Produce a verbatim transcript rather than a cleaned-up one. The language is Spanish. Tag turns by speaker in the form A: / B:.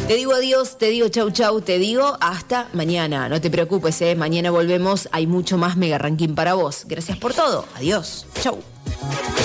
A: Te digo adiós, te digo chau chau, te digo hasta mañana. No te preocupes, ¿eh? Mañana volvemos, hay mucho más Mega Ranking para vos. Gracias por todo, adiós, chau.